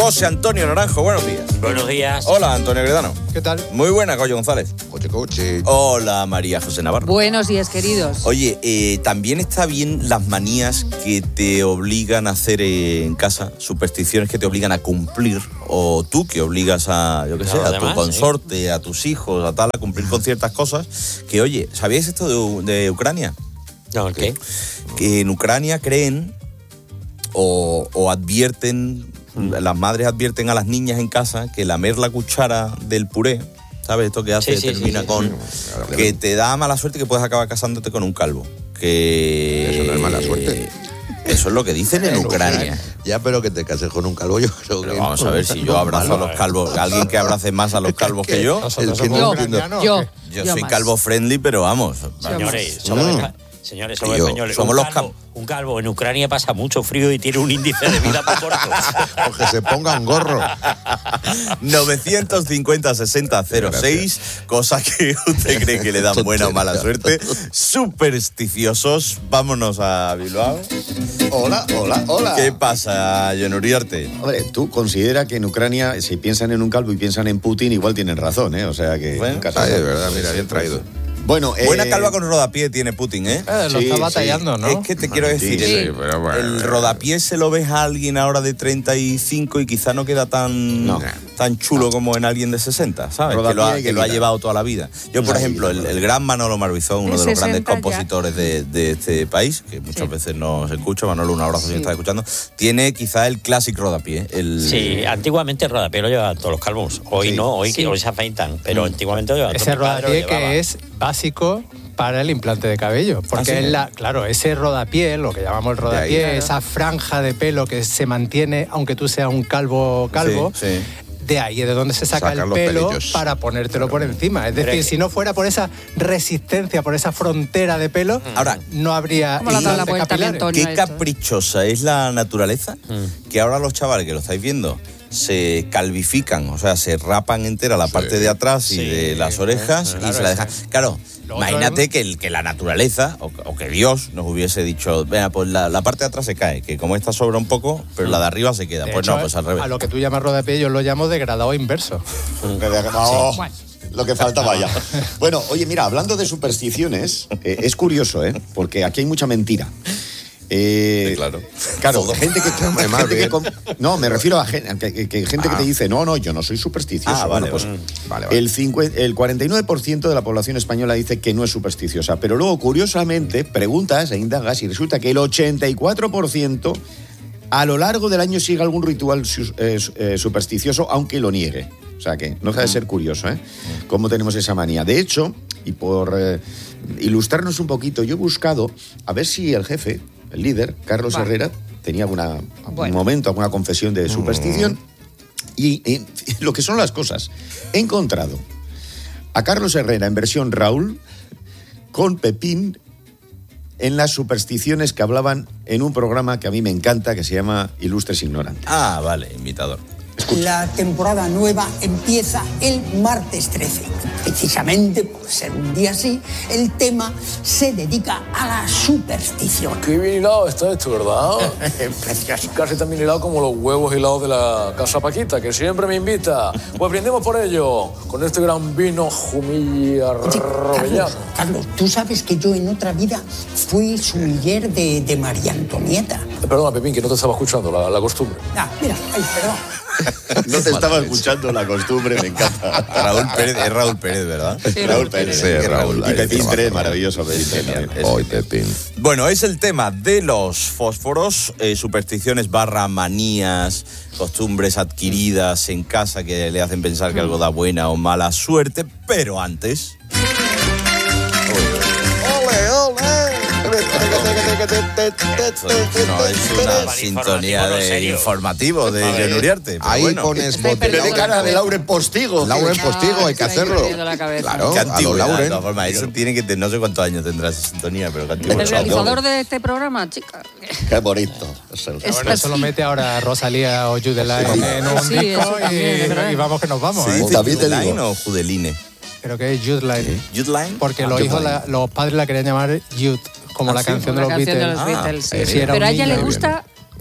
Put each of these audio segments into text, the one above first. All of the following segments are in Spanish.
José Antonio Naranjo, buenos días. Buenos días. Hola, Antonio Gredano. ¿Qué tal? Muy buena, Goyo González. Coche. Hola, María José Navarro. Buenos días, queridos. Oye, también está bien las manías que te obligan a hacer en casa, supersticiones que te obligan a cumplir, o tú que obligas a, yo qué sé, a tu consorte, a tus hijos, a tal, a cumplir con ciertas cosas. Que, oye, ¿sabíais esto de Ucrania? No, ¿qué? Que en Ucrania creen o advierten, las madres advierten a las niñas en casa que lamer la cuchara del puré, ¿sabes? Esto que hace, termina con... Que te da mala suerte, que puedes acabar casándote con un calvo. Que... Eso no es mala suerte. Eso es lo que dicen en Ucrania. Ya, pero que te cases con un calvo, yo creo que... Pero vamos a ver, si yo abrazo a los calvos, alguien que abrace más a los calvos que yo. Yo soy calvo friendly, pero vamos. Señores, somos españoles. Somos un calvo en Ucrania pasa mucho frío y tiene un índice de vida muy corto. O que se ponga un gorro. 950-60-06, cosa que usted cree que le dan buena o mala suerte. Supersticiosos, vámonos a Bilbao. Hola. ¿Qué pasa, John Uriarte? Hombre, tú considera que en Ucrania, si piensan en un calvo y piensan en Putin, igual tienen razón, ¿eh? O sea que... Bueno, nunca se de sabe. verdad, mira, bien traído. Bueno, buena calva con rodapié tiene Putin, ¿eh? Lo está batallando, ¿no? Es que te quiero decir, Sí, pero bueno, el rodapié se lo ves a alguien ahora de 35 y quizá no queda tan chulo como en alguien de 60, ¿sabes? Que lo ha llevado toda la vida. Yo, por ejemplo, el gran Manolo Marbizón, uno de los grandes compositores de este país, que muchas veces nos escucha, Manolo, un abrazo si está escuchando, tiene quizá el clásico rodapié. Sí, antiguamente el rodapié lo llevaban todos los calvos. Hoy no, hoy se afeitan, pero antiguamente lo llevaban. Ese rodapié que es básico para el implante de cabello, porque claro, ese rodapié, lo que llamamos el rodapié, esa franja de pelo que se mantiene aunque tú seas un calvo, de ahí es de donde se saca el pelo para ponértelo por encima. Es decir, si no fuera por esa resistencia, por esa frontera de pelo, ahora no habría implantes capilares. Qué caprichosa es la naturaleza, que ahora los chavales que lo estáis viendo se calvifican, o sea, se rapan entera la parte de atrás y de las orejas y se la dejan. Claro, imagínate que la naturaleza o que Dios nos hubiese dicho, venga, pues la parte de atrás se cae, que como esta sobra un poco, pero la de arriba se queda. Pues no, pues al revés. A lo que tú llamas rodapié yo lo llamo degradado inverso. Lo que faltaba ya. Bueno, oye, mira, hablando de supersticiones, es curioso, porque aquí hay mucha mentira. Claro, gente que no, me refiero a gente que te dice no, yo no soy supersticioso. Vale. El 49% de la población española dice que no es supersticiosa, pero luego curiosamente preguntas e indagas y resulta que el 84% a lo largo del año sigue algún ritual supersticioso, aunque lo niegue. O sea que no deja de ser curioso, cómo tenemos esa manía. De hecho, y por ilustrarnos un poquito, yo he buscado a ver si el jefe, el líder, Carlos Herrera, tenía algún momento, alguna confesión de superstición. Y lo que son las cosas, he encontrado a Carlos Herrera en versión Raúl con Pepín en las supersticiones que hablaban en un programa que a mí me encanta, que se llama Ilustres Ignorantes. Vale, imitador. Escucha. La temporada nueva empieza el martes 13. Precisamente por ser un día así, el tema se dedica a la superstición. Qué bien hilado está esto, ¿verdad? Precioso. Casi tan bien hilado como los huevos hilados de la Casa Paquita, que siempre me invita. Pues brindemos por ello, con este gran vino Jumilla Rovellano. Carlos, tú sabes que yo en otra vida fui sumiller de María Antonieta. Perdona, Pepín, que no te estaba escuchando, la costumbre. Mira, perdón. No te estaba escuchando la costumbre, me encanta. Raúl Pérez, ¿verdad? Sí, Raúl Pérez. Sí, Raúl. Y Pepín Pérez, maravilloso. Pepín. Bueno, es el tema de los fósforos, supersticiones / manías, costumbres adquiridas en casa que le hacen pensar que algo da buena o mala suerte, pero antes... No es una sintonía de informativo de John Uriarte. Ahí pones botella de cara de Lauren Postigo. Lauren Postigo, hay que hacerlo. Claro, a lo Lauren. De forma, eso tiene que no sé cuántos años tendrá esa sintonía, pero que ¿El realizador de este programa, chica? Qué bonito. Eso lo mete ahora Rosalía o Judeline en un disco y vamos que nos vamos. ¿Judeline o Judeline? Creo que es Judeline. ¿Judeline? Porque los padres la querían llamar Jude, como la canción de los Beatles. Pero a ella le gusta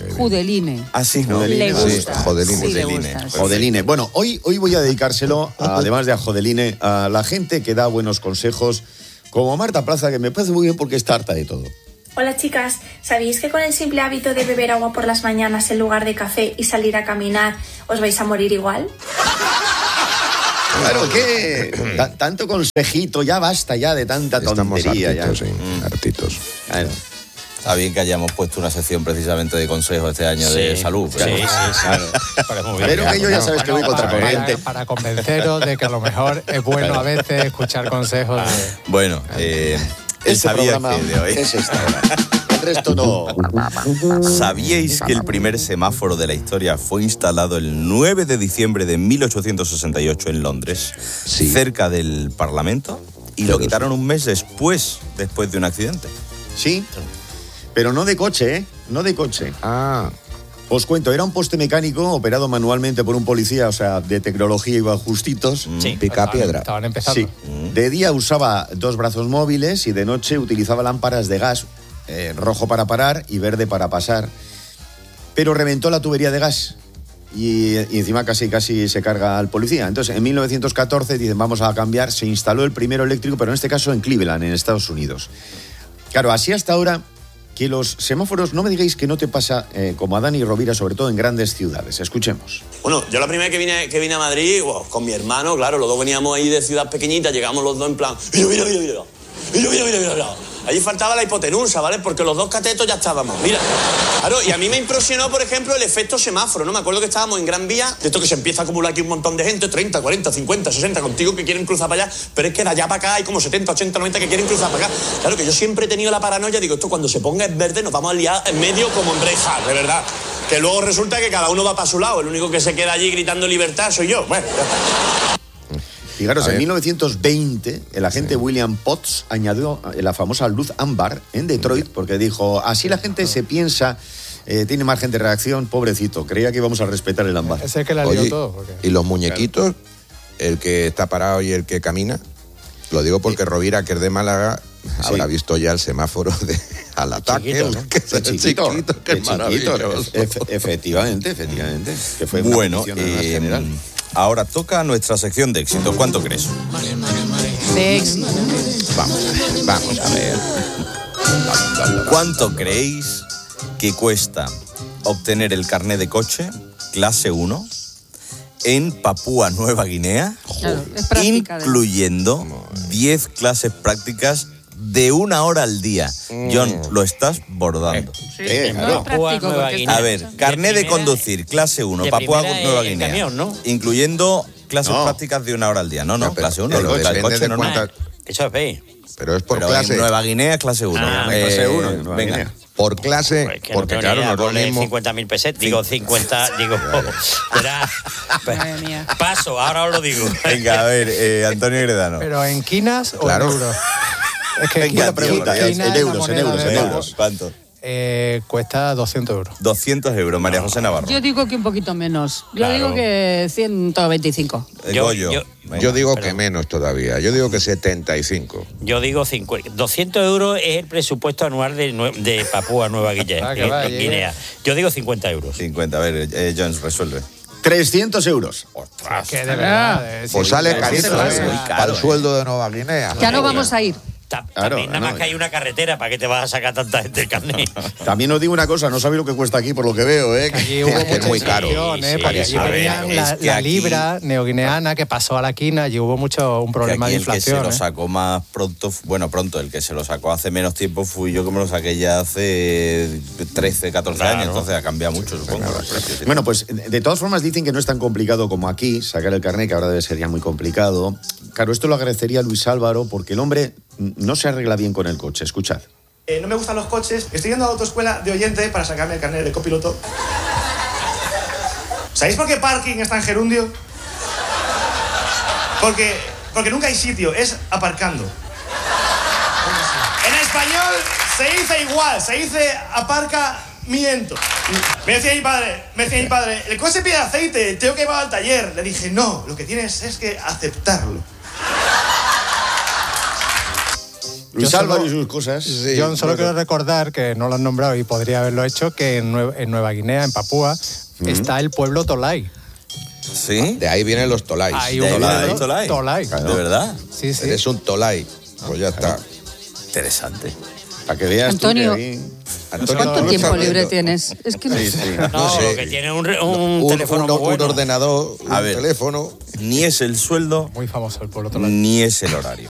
Judeline. Ah, sí, ¿no? Le gusta. Sí, Jodeline. Sí, le gusta, sí. Jodeline. Bueno, hoy voy a dedicárselo, además de a Jodeline, a la gente que da buenos consejos, como Marta Plaza, que me parece muy bien porque está harta de todo. Hola chicas, ¿sabéis que con el simple hábito de beber agua por las mañanas en lugar de café y salir a caminar os vais a morir igual? Claro, que tanto consejito, ya basta ya de tanta tontería. Estamos hartitos. Claro. Está bien que hayamos puesto una sección precisamente de consejos este año de salud. Pero, sí. Pero que yo ya sabes que voy contracorriente. Para convenceros de que a lo mejor es bueno a veces escuchar consejos de... Bueno, Este programa de hoy. es esta hora. El resto no. ¿Sabíais que el primer semáforo de la historia fue instalado el 9 de diciembre de 1868 en Londres, cerca del Parlamento? Y lo quitaron un mes después de un accidente. Sí, pero no de coche, ¿eh? No de coche. Os cuento, era un poste mecánico operado manualmente por un policía, o sea, de tecnología iba justitos. Sí, pica piedra. Estaban empezando. Sí. De día usaba 2 brazos móviles y de noche utilizaba lámparas de gas, rojo para parar y verde para pasar. Pero reventó la tubería de gas y encima casi se carga al policía. Entonces, en 1914 dicen, vamos a cambiar, se instaló el primero eléctrico, pero en este caso en Cleveland, en Estados Unidos. Claro, así hasta ahora que los semáforos, no me digáis que no te pasa como a Dani Rovira, sobre todo en grandes ciudades. Escuchemos. Bueno, yo la primera vez que vine a Madrid, con mi hermano, claro, los dos veníamos ahí de ciudad pequeñita, llegamos los dos en plan, mira. Allí faltaba la hipotenusa, ¿vale? Porque los dos catetos ya estábamos. Mira, claro, y a mí me impresionó, por ejemplo, el efecto semáforo, ¿no? Me acuerdo que estábamos en Gran Vía, de esto que se empieza a acumular aquí un montón de gente, 30, 40, 50, 60, contigo que quieren cruzar para allá, pero es que de allá para acá hay como 70, 80, 90 que quieren cruzar para acá. Claro que yo siempre he tenido la paranoia, digo, esto cuando se ponga en verde nos vamos a liar en medio como en Braveheart, de verdad. Que luego resulta que cada uno va para su lado, el único que se queda allí gritando libertad soy yo. Bueno, ya está. Fijaros, en 1920 el agente William Potts añadió la famosa luz ámbar en Detroit porque dijo, así la gente se piensa, tiene margen de reacción, pobrecito, creía que íbamos a respetar el ámbar. Es el que la lió todo. Porque... ¿Y los muñequitos? El que está parado y el que camina. Lo digo porque Rovira, que es de Málaga, habrá visto ya el semáforo al ataque. Chiquito, que es maravilloso. Efectivamente. Que fue bueno, general. Ahora toca nuestra sección de éxito. ¿Cuánto crees? De éxito. Vamos a ver. ¿Cuánto creéis que cuesta obtener el carné de coche clase 1 en Papúa Nueva Guinea? Claro, es práctica, incluyendo 10 clases prácticas de 1 hora al día. John, lo estás bordando. No Papúa Nueva Guinea. A ver, carné de conducir, clase 1, Papúa Nueva Guinea. Camión, ¿no? Incluyendo clases prácticas de 1 hora al día. No, clase 1. El coche no. Eso es B. Pero es por clase. En Nueva Guinea es clase 1. Clase 1. Venga. Por clase, pues que porque no claro, no es lo mismo. 50.000 pesetas, digo 50, digo... Madre mía. Paso, ahora os lo digo. Venga, a ver, Antonio Gredano. ¿Pero en quinas o en euros? Es que venga, la pregunta, en euros. ¿Cuánto? Cuesta 200 euros. 200 euros, María José Navarro. Yo digo que un poquito menos. Yo digo que 125. Yo digo que menos todavía. Yo digo que 75. Yo digo 50. 200 euros es el presupuesto anual de Papúa Nueva Guinea. Yo digo 50 euros. 50, a ver, Jones, resuelve. 300 euros. ¡Ostras! Que de verdad. Pues sale carito, para el sueldo de Nueva Guinea. Ya no vamos a ir. También nada más que hay una carretera, ¿para qué te vas a sacar tanta gente el carnet? También os digo una cosa, no sabéis lo que cuesta aquí por lo que veo, ¿eh? Allí hubo es muy caro. Porque allí tenían la libra neoguineana que pasó a la quina y hubo un problema de inflación. El que se lo sacó más pronto, el que se lo sacó hace menos tiempo fui yo, que me lo saqué ya hace 13, 14 años, entonces ha cambiado mucho, supongo. Bueno, pues de todas formas dicen que no es tan complicado como aquí, sacar el carnet, que ahora debe ser ya muy complicado. Claro, esto lo agradecería Luis Álvaro, porque el hombre no se arregla bien con el coche. Escuchad. No me gustan los coches. Estoy yendo a la autoescuela de oyente para sacarme el carnet de copiloto. ¿Sabéis por qué parking está en gerundio? Porque nunca hay sitio, es aparcando. En español se dice igual, se dice aparcamiento. Me decía mi padre, el coche pide aceite, tengo que llevarlo al taller. Le dije, no, lo que tienes es que aceptarlo. Luis Álvaro y sus cosas. Sí, John, solo quiero recordar que no lo han nombrado y podría haberlo hecho, que en Nueva Guinea, en Papúa, está el pueblo Tolai. ¿Sí? De ahí vienen los Tolais. Tolai. Claro. ¿De verdad? Sí, sí. Eres un Tolai. Pues ya está. Interesante. Para que veas Antonio, tú que ahí... ¿cuánto tiempo libre tienes? Es que no sé. Que tiene un teléfono muy bueno. Un ordenador, un teléfono. Ni es el sueldo, muy famoso el pueblo Tolai, ni es el horario.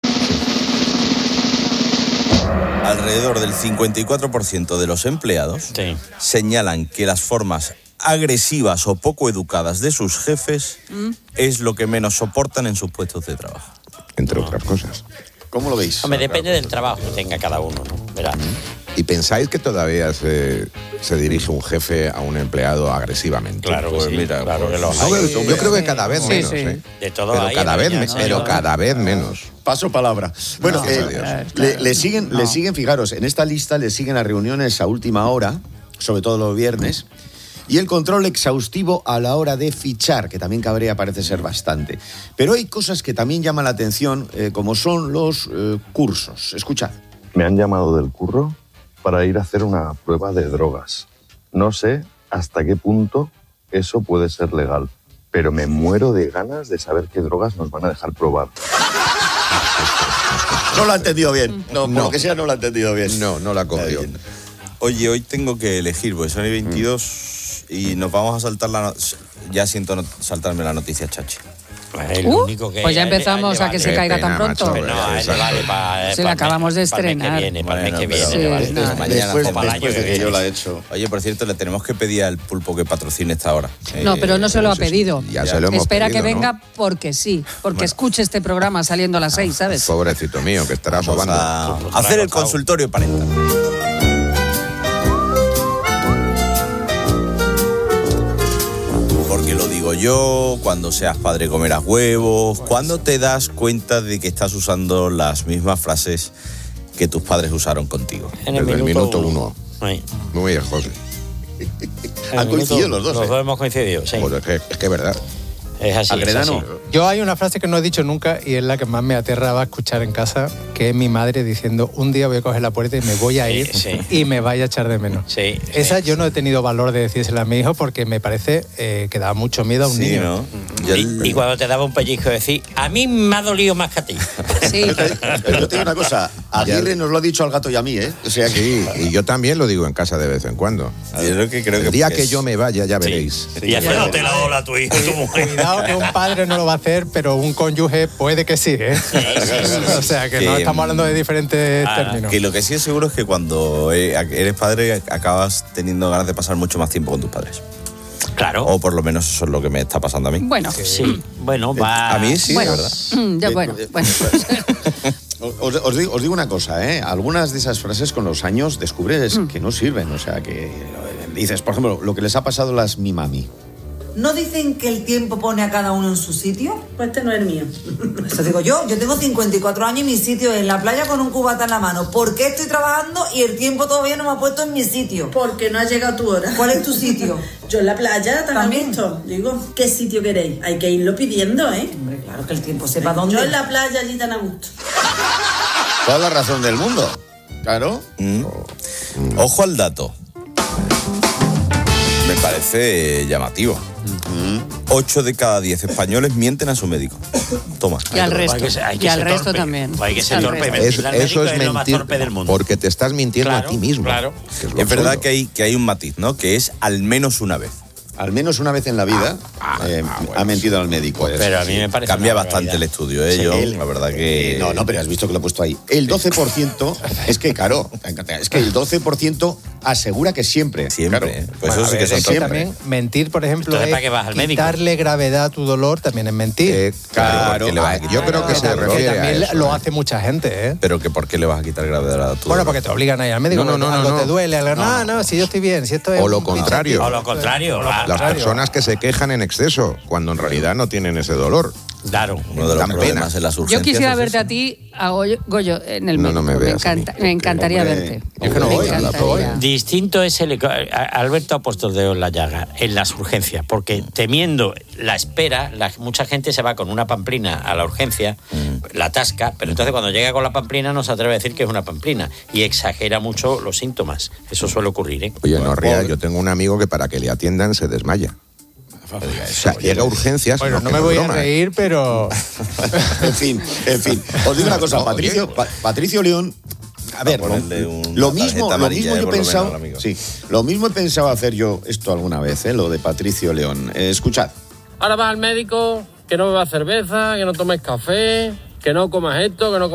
Alrededor del 54% de los empleados señalan que las formas agresivas o poco educadas de sus jefes es lo que menos soportan en sus puestos de trabajo. Entre otras cosas. ¿Cómo lo veis? Hombre, depende del trabajo que tenga cada uno, ¿no? Verás. ¿Y pensáis que todavía se dirige un jefe a un empleado agresivamente? Claro, pues sí, mira, claro que los hay. Yo creo que cada vez menos. De todo pero hay, cada vez menos. Paso palabra. Bueno, le siguen, fijaros, en esta lista le siguen las reuniones a última hora, sobre todo los viernes, y el control exhaustivo a la hora de fichar, que también cabrea, parece ser bastante. Pero hay cosas que también llaman la atención, como son los cursos. Escuchad. Me han llamado del curro para ir a hacer una prueba de drogas. No sé hasta qué punto eso puede ser legal, pero me muero de ganas de saber qué drogas nos van a dejar probar. No lo ha entendido bien. No, por lo que sea, no lo ha entendido bien. No la cogió. Oye, hoy tengo que elegir, porque son 22 y nos vamos a saltar ya siento saltarme la noticia, Chachi. Pues ya empezamos a que se caiga tan pronto. Se la acabamos de estrenar. Para el mes que viene. Mañana, después de que yo la he hecho. Oye, por cierto, le tenemos que pedir al Pulpo que patrocine esta hora. No, pero no se lo ha pedido. Ya se lo hemos Espera pedido, que venga porque sí, porque escuche este programa saliendo a las 6, ¿sabes? Pobrecito mío, que estará sobando. A hacer el consultorio parental. Porque lo digo yo, cuando seas padre comerás huevos, cuando te das cuenta de que estás usando las mismas frases que tus padres usaron contigo. En el minuto 1. Muy bien, José. Han coincidido los dos. Los dos hemos coincidido, sí. Pues es que es verdad. Es así. Yo hay una frase que no he dicho nunca y es la que más me aterraba escuchar en casa, que es mi madre diciendo: un día voy a coger la puerta y me voy a ir y me vaya a echar de menos. Esa yo no he tenido valor de decírsela a mi hijo porque me parece que da mucho miedo a un niño. ¿No? Y cuando te daba un pellizco decir: a mí me ha dolido más que a ti. Sí. Yo te digo una cosa, Aguirre nos lo ha dicho al gato y a mí, ¿eh? O sea que... Sí, y yo también lo digo en casa de vez en cuando. El día que yo me vaya, ya veréis. Y haciéndote la ola a tu hijo, tu mujer. Cuidado que un padre no lo va a hacer, pero un cónyuge puede que sí, ¿eh? O sea, que no estamos hablando de diferentes términos. Que lo que sí es seguro es que cuando eres padre acabas teniendo ganas de pasar mucho más tiempo con tus padres. Claro. O por lo menos eso es lo que me está pasando a mí. Bueno. Sí. Bueno, va. A mí sí, bueno, ¿verdad? Ya, bueno. Os digo una cosa, ¿eh? Algunas de esas frases con los años descubres que no sirven. O sea, que dices, por ejemplo, lo que les ha pasado a las mi mami. ¿No dicen que el tiempo pone a cada uno en su sitio? Pues este no es el mío. Eso digo yo. Yo tengo 54 años y mi sitio es en la playa con un cubata en la mano. ¿Por qué estoy trabajando y el tiempo todavía no me ha puesto en mi sitio? Porque no ha llegado tu hora. ¿Cuál es tu sitio? Yo en la playa, ¿también? Digo, ¿qué sitio queréis? Hay que irlo pidiendo, ¿eh? Hombre, claro, que el tiempo sepa dónde. Yo en la playa allí tan a gusto. Toda la razón del mundo. Claro. Ojo al dato. Me parece llamativo. 8 de cada 10 españoles mienten a su médico. Toma. Y al resto. Y al resto también. Hay que ser torpe. Eso es lo más torpe del mundo. Porque te estás mintiendo a ti mismo. Claro. Es verdad que hay un matiz, ¿no? Que es al menos una vez. Al menos una vez en la vida ha mentido al médico. Pero a mí me parece cambia bastante el estudio, la verdad que... No, pero has visto que lo he puesto ahí. El 12%, es que claro, es que el 12% asegura que siempre. Siempre. Claro. Pues eso sí que son siempre. También mentir, por ejemplo, es quitarle gravedad a tu dolor, también es mentir. Claro. Yo creo que se refiere también a eso. lo hace mucha gente, ¿eh? Pero que ¿por qué le vas a quitar gravedad a tu dolor? Bueno, porque te obligan a ir al médico. No. te duele. No, si yo estoy bien, si esto es... O lo contrario. O lo contrario. Las personas que se quejan en exceso, cuando en realidad no tienen ese dolor. Claro. Uno de los problemas en las urgencias. Yo quisiera verte a ti, a Goyo, en el médico. No me veas me encantaría verte. Es que no voy. Distinto es Alberto ha puesto el dedo en la llaga, en las urgencias, porque temiendo la espera, mucha gente se va con una pamplina a la urgencia, la atasca, pero entonces cuando llega con la pamplina no se atreve a decir que es una pamplina y exagera mucho los síntomas. Eso suele ocurrir, ¿eh? Oye, no rías, yo tengo un amigo que para que le atiendan se desmaya. O sea, llega a urgencias. Bueno, no me voy a reír, pero... en fin. Os digo una cosa, Patricio León... A ver, lo mismo he pensado... Sí, lo mismo he pensado hacer yo esto alguna vez, lo de Patricio León. Escuchad. Ahora vas al médico, que no bebas cerveza, que no tomes café, que no comas esto, que no comas...